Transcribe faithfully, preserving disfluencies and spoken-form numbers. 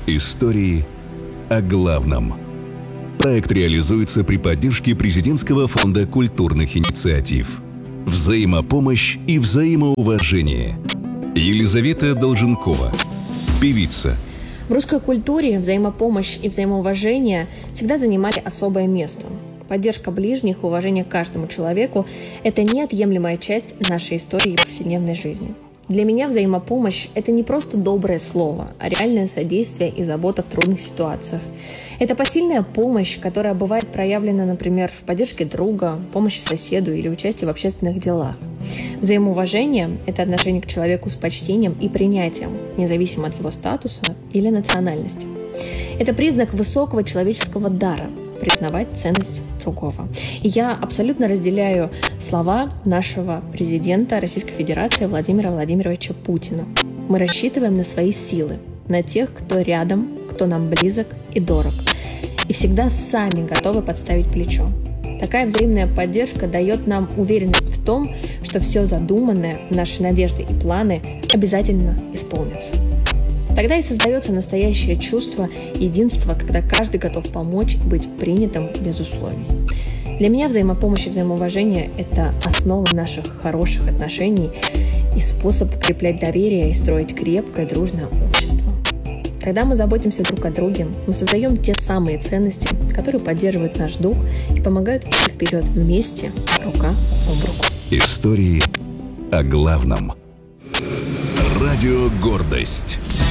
Истории о главном. Проект реализуется при поддержке Президентского фонда культурных инициатив. Взаимопомощь и взаимоуважение. Елизавета Долженкова, певица. В русской культуре взаимопомощь и взаимоуважение всегда занимали особое место. Поддержка ближних, уважение к каждому человеку – это неотъемлемая часть нашей истории и повседневной жизни. Для меня взаимопомощь – это не просто доброе слово, а реальное содействие и забота в трудных ситуациях. Это посильная помощь, которая бывает проявлена, например, в поддержке друга, помощи соседу или участии в общественных делах. Взаимоуважение – это отношение к человеку с почтением и принятием, независимо от его статуса или национальности. Это признак высокого человеческого дара – признавать ценность другого. И я абсолютно разделяю слова нашего президента Российской Федерации Владимира Владимировича Путина. Мы рассчитываем на свои силы, на тех, кто рядом, кто нам близок и дорог. И всегда сами готовы подставить плечо. Такая взаимная поддержка дает нам уверенность в том, что все задуманное, наши надежды и планы обязательно исполнятся. Тогда и создается настоящее чувство единства, когда каждый готов помочь, быть принятым без условий. Для меня взаимопомощь и взаимоуважение – это основа наших хороших отношений и способ укреплять доверие и строить крепкое, дружное общество. Когда мы заботимся друг о друге, мы создаем те самые ценности, которые поддерживают наш дух и помогают идти вперед вместе, рука об руку. Истории о главном. Радио «Гордость».